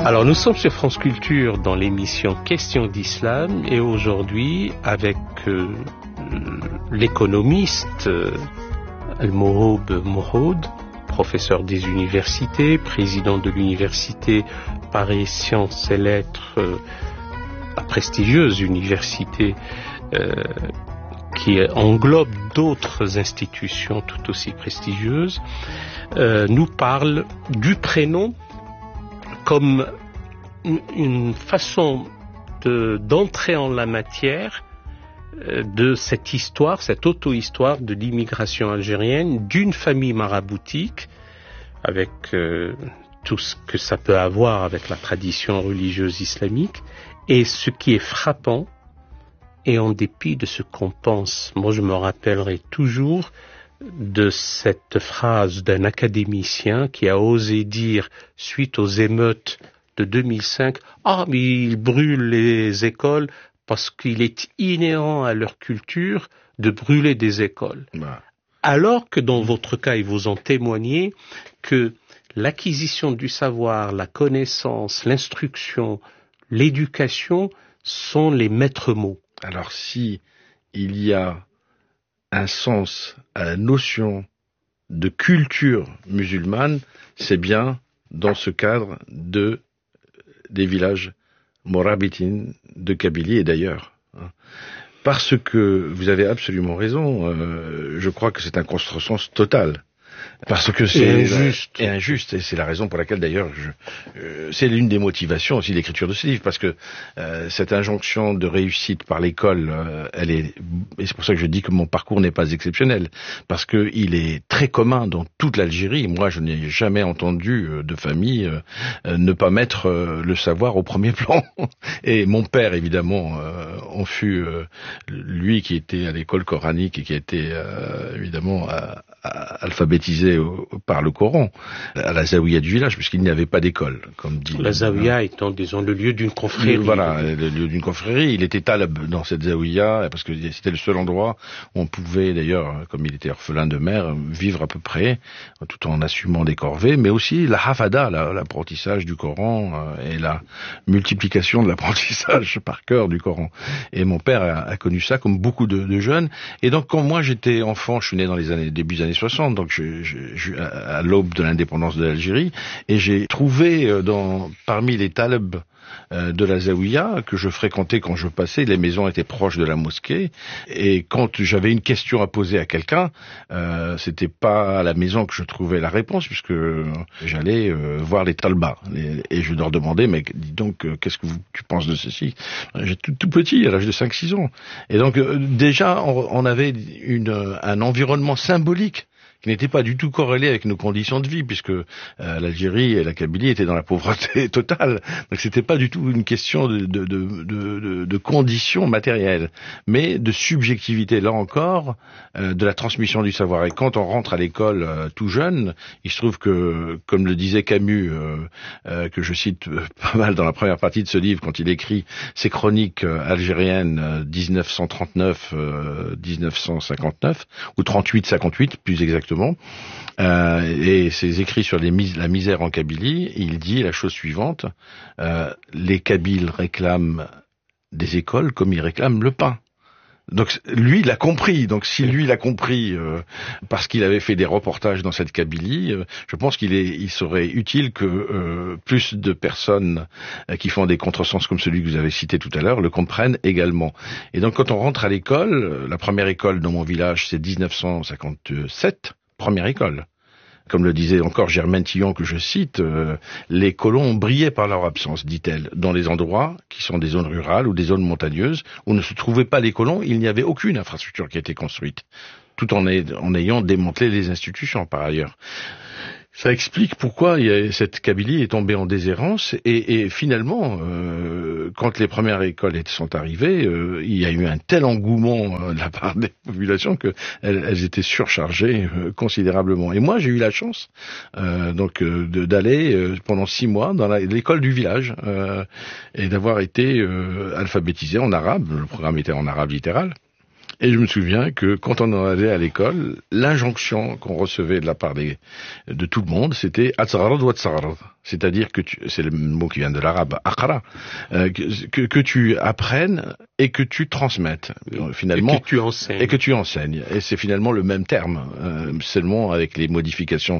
Alors nous sommes sur France Culture dans l'émission Questions d'Islam et aujourd'hui avec l'économiste Al-Mohoub Mohoud, professeur des universités, président de l'université Paris Sciences et Lettres, la prestigieuse université qui englobe d'autres institutions tout aussi prestigieuses, nous parle du prénom comme une façon d'entrer en la matière de cette histoire, cette auto-histoire de l'immigration algérienne d'une famille maraboutique, avec tout ce que ça peut avoir avec la tradition religieuse islamique. Et ce qui est frappant, et en dépit de ce qu'on pense, moi je me rappellerai toujours de cette phrase d'un académicien qui a osé dire, suite aux émeutes de 2005, « Ah, mais ils brûlent les écoles parce qu'il est inhérent à leur culture de brûler des écoles. » Alors que dans votre cas, et vous en témoignez, que l'acquisition du savoir, la connaissance, l'instruction, l'éducation sont les maîtres mots. Alors si il y a un sens à la notion de culture musulmane, c'est bien dans ce cadre des villages morabitines de Kabylie et d'ailleurs. Parce que vous avez absolument raison, je crois que c'est un contresens total. Parce que c'est injuste, et c'est la raison pour laquelle d'ailleurs c'est l'une des motivations aussi de l'écriture de ce livre, parce que cette injonction de réussite par l'école, et c'est pour ça que je dis que mon parcours n'est pas exceptionnel, parce que il est très commun dans toute l'Algérie. Moi, je n'ai jamais entendu de famille ne pas mettre le savoir au premier plan. Et mon père, évidemment, en fut lui qui était à l'école coranique et qui a été évidemment alphabétisé par le Coran, à la zaouïa du village, puisqu'il n'y avait pas d'école, comme dit. La zaouïa étant, disons, le lieu d'une confrérie. Voilà, le lieu d'une confrérie. Il était taleb dans cette zaouïa, parce que c'était le seul endroit où on pouvait, d'ailleurs, comme il était orphelin de mère, vivre à peu près, tout en assumant des corvées, mais aussi la hafada, l'apprentissage du Coran, et la multiplication de l'apprentissage par cœur du Coran. Et mon père a connu ça comme beaucoup de jeunes. Et donc, quand moi j'étais enfant, je suis né dans les début des années 60, donc à l'aube de l'indépendance de l'Algérie, et j'ai trouvé parmi les talibs de la zaouïa que je fréquentais quand je passais, les maisons étaient proches de la mosquée, et quand j'avais une question à poser à quelqu'un, c'était pas à la maison que je trouvais la réponse, puisque j'allais voir les talbas, et je leur demandais, mais dis donc, qu'est-ce que tu penses de ceci? J'étais tout petit, à l'âge de 5-6 ans. Et donc déjà, on avait un environnement symbolique qui n'était pas du tout corrélé avec nos conditions de vie, puisque l'Algérie et la Kabylie étaient dans la pauvreté totale. Donc c'était pas du tout une question de conditions matérielles, mais de subjectivité, là encore, de la transmission du savoir. Et quand on rentre à l'école tout jeune, il se trouve que, comme le disait Camus, que je cite pas mal dans la première partie de ce livre, quand il écrit ses chroniques algériennes 1939, ou 38-58 plus exactement, et ses écrits sur la misère en Kabylie, il dit la chose suivante, les Kabyles réclament des écoles comme ils réclament le pain. Donc lui, il a compris. Donc si lui, il a compris parce qu'il avait fait des reportages dans cette Kabylie, je pense qu'il serait utile que plus de personnes qui font des contresens comme celui que vous avez cité tout à l'heure le comprennent également. Et donc quand on rentre à l'école, la première école dans mon village, c'est 1957, première école. Comme le disait encore Germaine Tillon, que je cite, les colons brillaient par leur absence, dit-elle, dans les endroits qui sont des zones rurales ou des zones montagneuses où ne se trouvaient pas les colons, il n'y avait aucune infrastructure qui a été construite, tout en ayant démantelé les institutions par ailleurs. Ça explique pourquoi cette Kabylie est tombée en déshérence et finalement, quand les premières écoles sont arrivées, il y a eu un tel engouement de la part des populations qu'elles étaient surchargées considérablement. Et moi, j'ai eu la chance d'aller pendant 6 mois dans l'école du village et d'avoir été alphabétisé en arabe. Le programme était en arabe littéral. Et je me souviens que quand on allait à l'école, l'injonction qu'on recevait de la part de tout le monde, c'était Atzarad ou Atzarad. C'est-à-dire que c'est le mot qui vient de l'arabe, Aqra, que tu apprennes et que tu transmettes, finalement. Et que tu enseignes. Et c'est finalement le même terme, seulement avec les modifications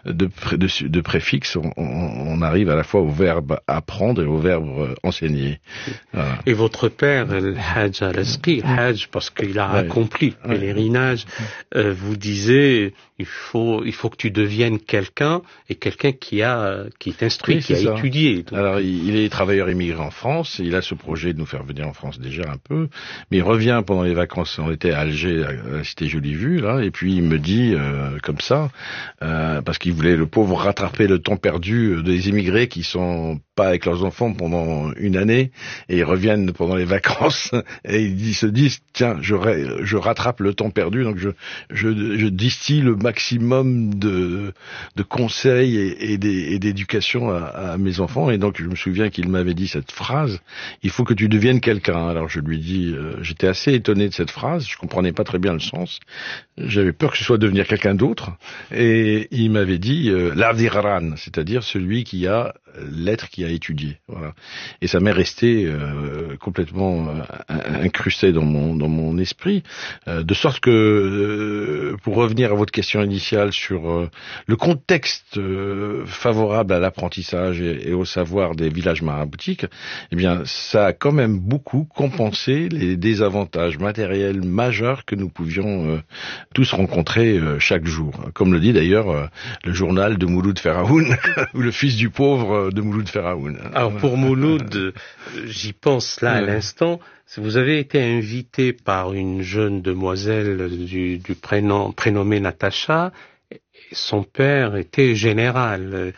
de préfixes, on arrive à la fois au verbe apprendre et au verbe enseigner. Voilà. Et votre père, le Hajj al-Azqi, Hajj parce qu'il a accompli le pèlerinage, vous disait il faut que tu deviennes quelqu'un et quelqu'un qui t'instruit, qui a étudié. Donc. Alors il est travailleur immigré en France, il a ce projet de nous faire venir en France déjà un peu, mais il revient pendant les vacances, on était à Alger, à la cité Jolie Vue, là, et puis il me dit comme ça, parce qu'il voulait le pauvre rattraper le temps perdu des immigrés qui sont pas avec leurs enfants pendant une année et ils reviennent pendant les vacances et ils se disent tiens je rattrape le temps perdu, donc je distille le maximum de conseils et d'éducation à mes enfants. Et donc je me souviens qu'il m'avait dit cette phrase, il faut que tu deviennes quelqu'un. Alors je lui dis, j'étais assez étonné de cette phrase, je comprenais pas très bien le sens, j'avais peur que ce soit devenir quelqu'un d'autre, et il m'avait dit l'Ardiran, c'est-à-dire celui qui a l'être qui a étudié. Voilà. Et ça m'est resté complètement incrusté dans mon esprit, de sorte que, pour revenir à votre question initiale sur le contexte favorable à l'apprentissage et au savoir des villages maraboutiques, eh bien, ça a quand même beaucoup compensé les désavantages matériels majeurs que nous pouvions tous rencontrer chaque jour. Comme le dit d'ailleurs le journal de Mouloud Feraoun, ou le fils du pauvre de Mouloud Feraoun. Alors pour Mouloud, j'y pense là à l'instant, vous avez été invité par une jeune demoiselle du prénommé Natacha. Son père était général.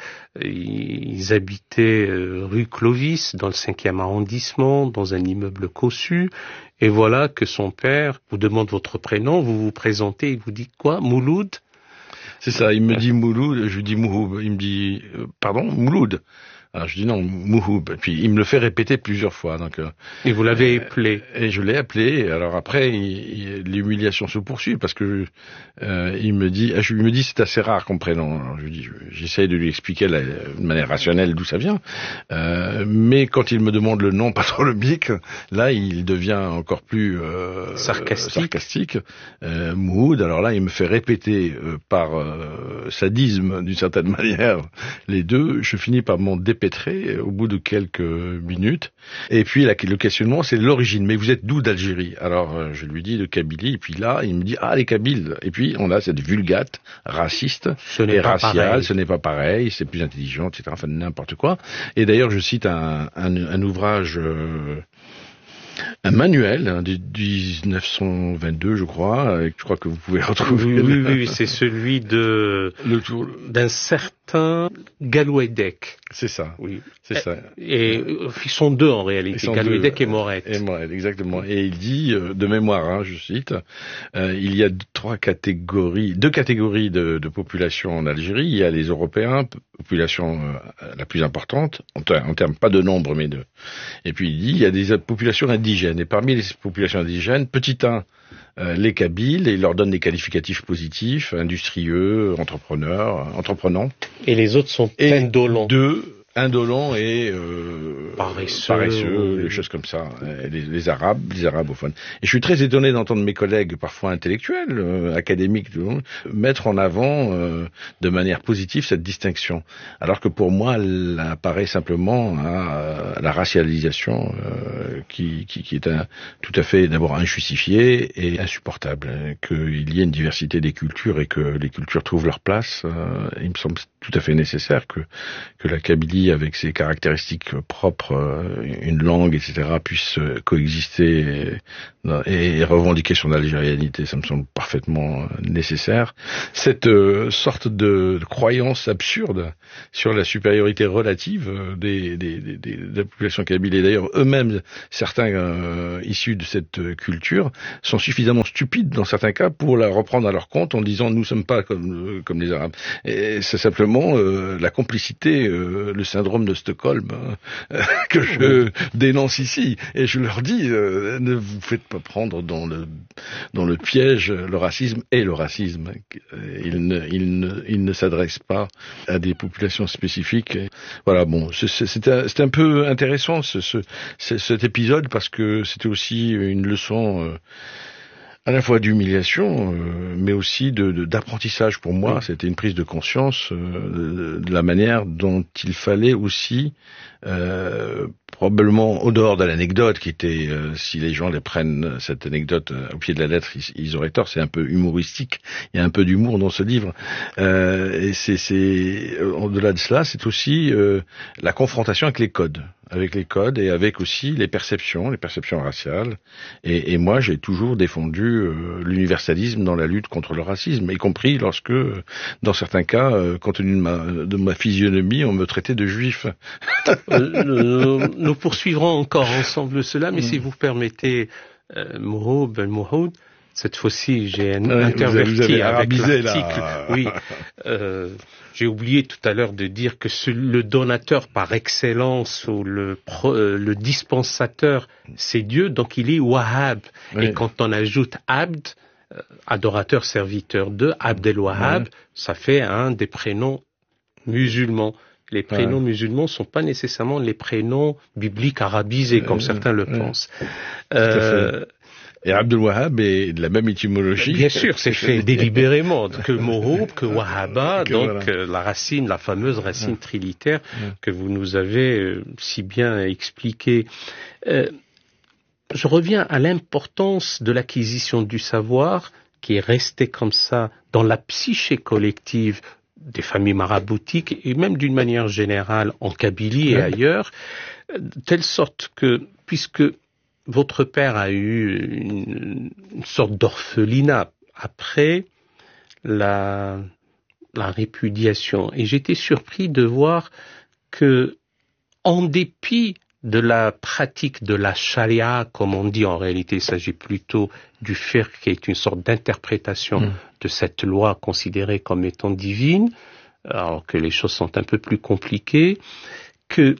Ils habitaient rue Clovis, dans le 5e arrondissement, dans un immeuble cossu. Et voilà que son père vous demande votre prénom, vous vous présentez, il vous dit quoi? Mouloud? C'est ça, il me dit Mouloud, je lui dis Mouhoub. Il me dit, pardon, Mouloud. Alors je dis non, Mouhoub. Et puis il me le fait répéter plusieurs fois. Donc, et vous l'avez appelé? Et je l'ai appelé. Alors après, l'humiliation se poursuit parce que il me dit c'est assez rare comme prénom. Alors, j'essaye de lui expliquer de manière rationnelle d'où ça vient. Mais quand il me demande le nom patronymique, là il devient encore plus sarcastique. Mouhoud. Alors là, il me fait répéter par sadisme d'une certaine manière les deux. Je finis par m'en dépêtrer au bout de quelques minutes. Et puis le questionnement, c'est l'origine. Mais vous êtes d'où d'Algérie? Alors je lui dis de Kabylie. Et puis là, il me dit les Kabyles. Et puis on a cette vulgate raciste et raciale. Ce n'est pas pareil. C'est plus intelligent, etc. Enfin n'importe quoi. Et d'ailleurs, je cite un ouvrage. Un manuel de 1922, je crois que vous pouvez retrouver. Oui, c'est celui d'un certain Galouedec. C'est ça. Oui. C'est ça. Et ils sont deux en réalité, Galouedec et Moret. Et Moret, exactement. Et il dit, de mémoire, je cite, il y a deux catégories de population en Algérie. Il y a les Européens, population la plus importante, en termes pas de nombre, mais de. Et puis il dit, il y a des populations indigènes. Et parmi les populations indigènes, petit 1, les Kabyles, et il leur donne des qualificatifs positifs, industrieux, entreprenants. Et les autres sont indolents. 2, indolents et paresseux, oui. Des choses comme ça. Les arabophones. Et je suis très étonné d'entendre mes collègues, parfois intellectuels, académiques, mettre en avant de manière positive cette distinction. Alors que pour moi, elle apparaît simplement à la racialisation qui est tout à fait d'abord injustifiée et insupportable. Qu'il y ait une diversité des cultures et que les cultures trouvent leur place, il me semble tout à fait nécessaire que la Kabylie, avec ses caractéristiques propres, une langue, etc., puisse coexister et revendiquer son algérianité. Ça me semble parfaitement nécessaire. Cette sorte de croyance absurde sur la supériorité relative de la population kabyle, et d'ailleurs eux-mêmes, certains issus de cette culture, sont suffisamment stupides dans certains cas pour la reprendre à leur compte en disant nous sommes pas comme les Arabes. Et c'est simplement simplement la complicité, le syndrome de Stockholm que je dénonce ici. Et je leur dis, ne vous faites pas prendre dans le piège. Le racisme est le racisme. Il ne s'adresse pas à des populations spécifiques. Et voilà, bon, c'était un peu intéressant cet épisode parce que c'était aussi une leçon à la fois d'humiliation, mais aussi d'apprentissage pour moi. Oui. C'était une prise de conscience de la manière dont il fallait aussi, probablement au dehors de l'anecdote qui était, si les gens les prennent cette anecdote au pied de la lettre, ils auraient tort. C'est un peu humoristique. Il y a un peu d'humour dans ce livre. Et c'est au-delà de cela, c'est aussi la confrontation avec les codes. Et avec aussi les perceptions raciales. Et moi, j'ai toujours défendu l'universalisme dans la lutte contre le racisme, y compris lorsque, dans certains cas, compte tenu de ma physionomie, on me traitait de juif. Nous poursuivrons encore ensemble cela, mais si vous permettez, Mouhoub Ben Mouhoud, cette fois-ci, j'ai interverti avec l'article. Oui, j'ai oublié tout à l'heure de dire que le donateur par excellence ou le dispensateur, c'est Dieu, donc il est Wahhab. Oui. Et quand on ajoute Abd, adorateur, serviteur de Abd el-Wahhab, ça fait un des prénoms musulmans. Les prénoms musulmans sont pas nécessairement les prénoms bibliques arabisés, comme certains le pensent. Et Abdul Wahhab est de la même étymologie. Bien sûr, c'est fait délibérément, que Mouhoub, que Wahhaba, donc la fameuse racine trilitaire que vous nous avez si bien expliquée. Je reviens à l'importance de l'acquisition du savoir qui est restée comme ça dans la psyché collective des familles maraboutiques et même d'une manière générale en Kabylie et ailleurs, de telle sorte que, puisque votre père a eu une sorte d'orphelinat après la répudiation. Et j'étais surpris de voir que, en dépit de la pratique de la charia, comme on dit en réalité, il s'agit plutôt du fiqh, qui est une sorte d'interprétation de cette loi considérée comme étant divine, alors que les choses sont un peu plus compliquées, que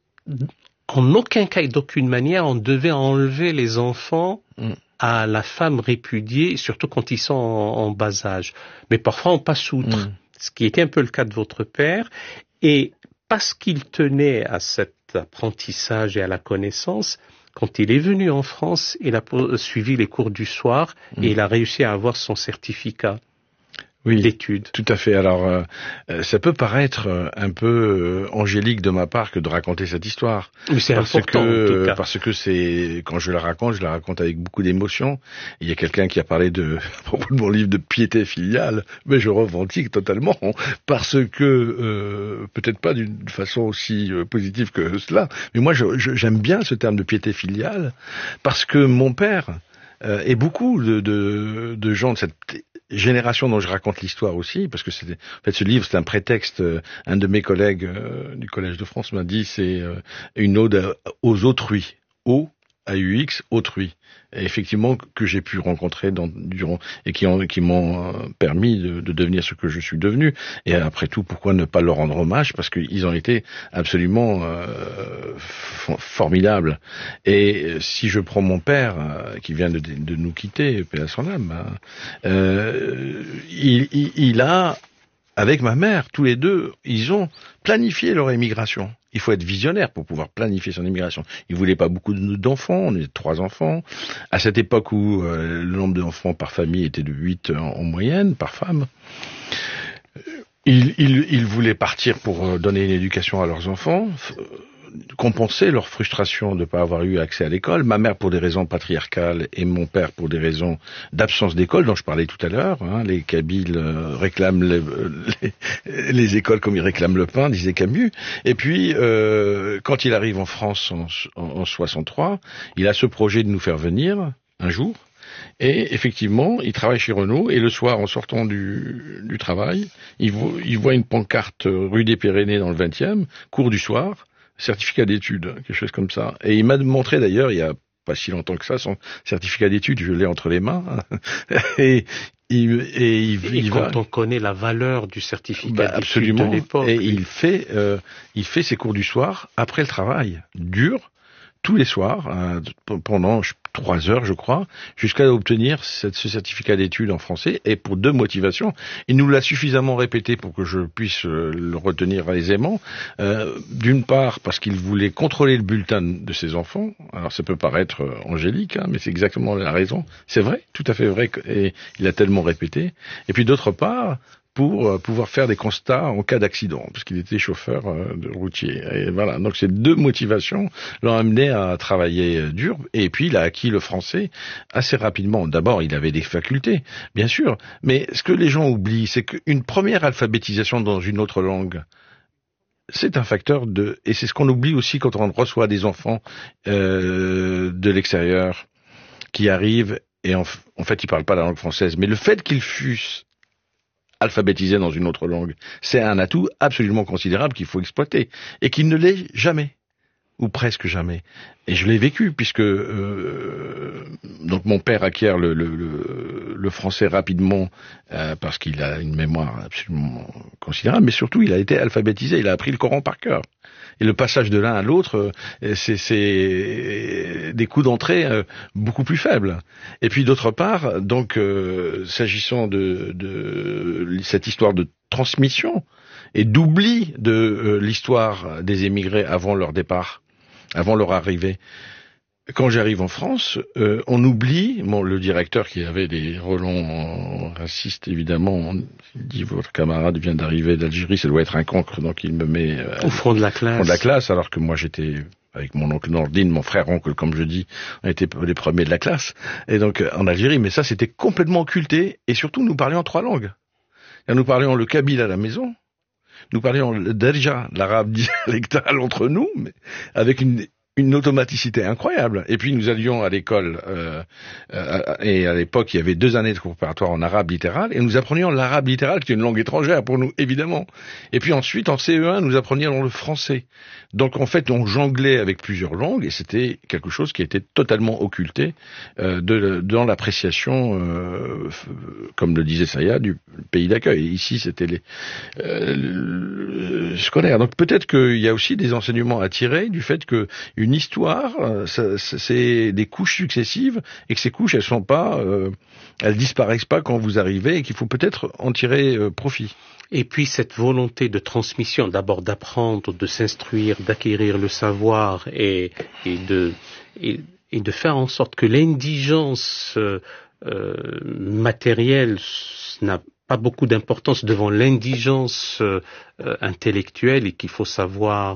en aucun cas et d'aucune manière, on devait enlever les enfants à la femme répudiée, surtout quand ils sont en bas âge. Mais parfois, on passe outre, ce qui était un peu le cas de votre père. Et parce qu'il tenait à cet apprentissage et à la connaissance, quand il est venu en France, il a suivi les cours du soir et il a réussi à avoir son certificat. Oui, d'études. Tout à fait. Alors, ça peut paraître un peu angélique de ma part que de raconter cette histoire. Mais c'est important, en tout cas. Parce que c'est, quand je la raconte avec beaucoup d'émotion. Il y a quelqu'un qui a parlé à propos de mon livre de piété filiale, mais je revendique totalement, parce que, peut-être pas d'une façon aussi positive que cela, mais moi j'aime bien ce terme de piété filiale, parce que mon père, et beaucoup de gens de cette génération dont je raconte l'histoire aussi, parce que ce livre, c'est un prétexte. Un de mes collègues du Collège de France m'a dit, c'est une ode aux autrui. AUX, autrui. Et effectivement, que j'ai pu rencontrer durant, et qui m'ont permis de devenir ce que je suis devenu. Et après tout, pourquoi ne pas leur rendre hommage? Parce qu'ils ont été absolument formidables. Et si je prends mon père, qui vient de nous quitter, paix à son âme, il a, avec ma mère, tous les deux, ils ont planifié leur émigration. Il faut être visionnaire pour pouvoir planifier son immigration. Ils voulaient pas beaucoup d'enfants, on est 3 enfants. À cette époque où le nombre d'enfants par famille était de 8 en moyenne, par femme, ils voulaient partir pour donner une éducation à leurs enfants, compenser leur frustration de ne pas avoir eu accès à l'école. Ma mère pour des raisons patriarcales et mon père pour des raisons d'absence d'école dont je parlais tout à l'heure. Les Kabyles réclament les écoles comme ils réclament le pain, disait Camus. Et puis, quand il arrive en France en 63, il a ce projet de nous faire venir un jour. Et effectivement, il travaille chez Renault et le soir, en sortant du travail, il voit une pancarte rue des Pyrénées dans le 20e, cours du soir, certificat d'études, quelque chose comme ça. Et il m'a montré d'ailleurs, il y a pas si longtemps que ça, son certificat d'études, je l'ai entre les mains. Et quand on connaît la valeur du certificat d'études absolument, de l'époque. Et il fait ses cours du soir après le travail, dur, tous les soirs, pendant 3 heures, je crois, jusqu'à obtenir ce certificat d'études en français, et pour 2 motivations. Il nous l'a suffisamment répété pour que je puisse le retenir aisément. D'une part, parce qu'il voulait contrôler le bulletin de ses enfants. Alors, ça peut paraître angélique, mais c'est exactement la raison. C'est vrai, tout à fait vrai, et il a tellement répété. Et puis, d'autre part, pour pouvoir faire des constats en cas d'accident, parce qu'il était chauffeur de routier. Et voilà, donc ces 2 motivations l'ont amené à travailler dur, et puis il a acquis le français assez rapidement. D'abord, il avait des facultés, bien sûr, mais ce que les gens oublient, c'est qu'une première alphabétisation dans une autre langue, c'est un facteur et c'est ce qu'on oublie aussi quand on reçoit des enfants de l'extérieur qui arrivent, et en fait, ils parlent pas la langue française, mais le fait qu'ils fussent alphabétisé dans une autre langue, c'est un atout absolument considérable qu'il faut exploiter, et qui ne l'est jamais, ou presque jamais. Et je l'ai vécu, puisque donc mon père acquiert le français rapidement, parce qu'il a une mémoire absolument considérable, mais surtout il a été alphabétisé, il a appris le Coran par cœur. Et le passage de l'un à l'autre, c'est des coups d'entrée beaucoup plus faibles. Et puis d'autre part, donc s'agissant de cette histoire de transmission et d'oubli de l'histoire des émigrés avant leur départ, avant leur arrivée. Quand j'arrive en France, on oublie, le directeur qui avait des relents racistes, évidemment, il dit votre camarade vient d'arriver d'Algérie, ça doit être un cancre, donc il me met au front de la classe. Alors que moi j'étais avec mon oncle Nordine, mon frère-oncle, comme je dis, on était les premiers de la classe, et donc en Algérie, mais ça c'était complètement occulté, et surtout nous parlions 3 langues. Et nous parlions le kabyle à la maison, nous parlions le derja, l'arabe dialectal entre nous, mais avec une automaticité incroyable. Et puis nous allions à l'école, et à l'époque il y avait 2 années de cours préparatoires en arabe littéral, et nous apprenions l'arabe littéral, qui est une langue étrangère pour nous, évidemment. Et puis ensuite, en CE1, nous apprenions le français. Donc en fait, on jonglait avec plusieurs langues, et c'était quelque chose qui était totalement occulté dans l'appréciation, comme le disait Saya, du pays d'accueil. Et ici, c'était les scolaires. Donc peut-être qu'il y a aussi des enseignements à tirer du fait que une histoire, c'est des couches successives, et que ces couches, elles disparaissent pas quand vous arrivez, et qu'il faut peut-être en tirer profit. Et puis cette volonté de transmission, d'abord d'apprendre, de s'instruire, d'acquérir le savoir, et de faire en sorte que l'indigence matérielle n'a pas beaucoup d'importance devant l'indigence intellectuelle, et qu'il faut savoir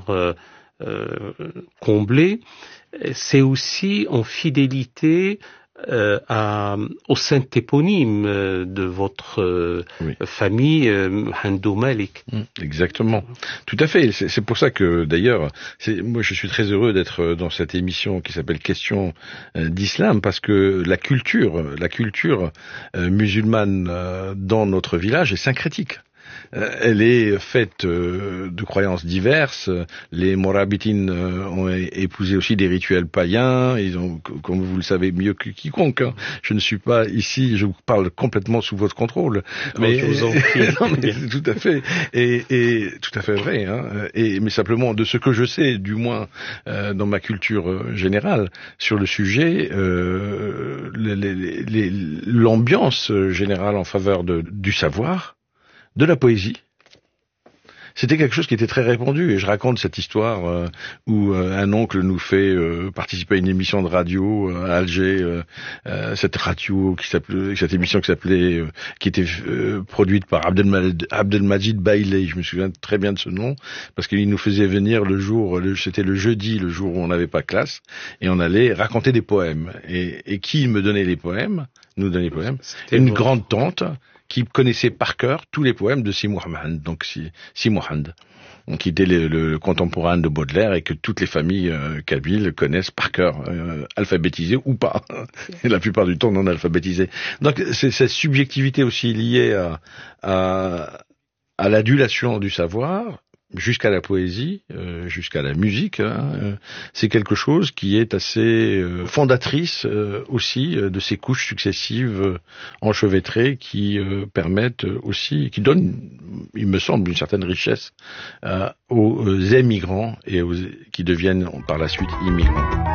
combler, c'est aussi en fidélité au saint éponyme de votre famille, Handou Malik. Exactement, tout à fait. C'est pour ça que d'ailleurs, moi je suis très heureux d'être dans cette émission qui s'appelle Questions d'Islam, parce que la culture musulmane dans notre village est syncrétique. Elle est faite de croyances diverses. Les Morabitines ont épousé aussi des rituels païens. Ils ont, comme vous le savez mieux que quiconque, je ne suis pas ici, je vous parle complètement sous votre contrôle. Mais je vous en prie. Non, mais tout à fait, et tout à fait vrai. Mais simplement de ce que je sais, du moins dans ma culture générale sur le sujet, l'ambiance générale en faveur du savoir, de la poésie, c'était quelque chose qui était très répandu. Et je raconte cette histoire où un oncle nous fait participer à une émission de radio à Alger, cette émission qui était produite par Abdelmajid Bailey. Je me souviens très bien de ce nom, parce qu'il nous faisait venir c'était le jeudi, le jour où on n'avait pas classe, et on allait raconter des poèmes. Et qui nous donnait les poèmes? Une grande tante qui connaissait par cœur tous les poèmes de Si Mohand, donc Si Mohand, qui était le contemporain de Baudelaire, et que toutes les familles kabyles connaissent par cœur, alphabétisées ou pas, et la plupart du temps non alphabétisées. Donc c'est cette subjectivité aussi liée à l'adulation du savoir, jusqu'à la poésie, jusqu'à la musique, c'est quelque chose qui est assez fondatrice aussi de ces couches successives enchevêtrées qui permettent aussi, qui donnent, il me semble, une certaine richesse aux émigrants et qui deviennent par la suite immigrants.